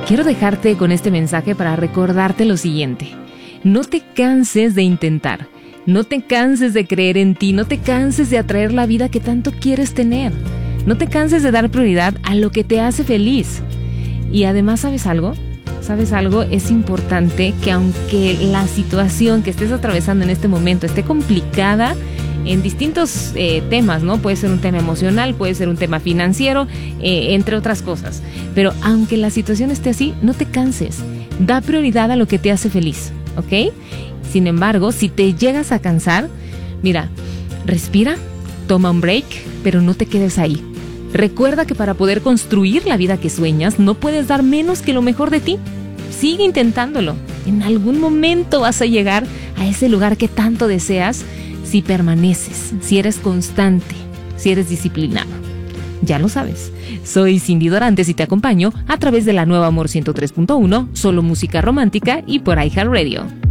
quiero dejarte con este mensaje para recordarte lo siguiente. No te canses de intentar, no te canses de creer en ti, no te canses de atraer la vida que tanto quieres tener. No te canses de dar prioridad a lo que te hace feliz. Y además, ¿sabes algo? Es importante que aunque la situación que estés atravesando en este momento esté complicada en distintos temas, ¿no? Puede ser un tema emocional, puede ser un tema financiero, entre otras cosas. Pero aunque la situación esté así, no te canses. Da prioridad a lo que te hace feliz, ¿ok? Sin embargo, si te llegas a cansar, mira, respira, toma un break, pero no te quedes ahí. Recuerda que para poder construir la vida que sueñas, no puedes dar menos que lo mejor de ti. Sigue intentándolo. En algún momento vas a llegar a ese lugar que tanto deseas si permaneces, si eres constante, si eres disciplinado. Ya lo sabes. Soy Cindy Dorantes y te acompaño a través de la nueva Amor 103.1, solo música romántica y por iHeartRadio.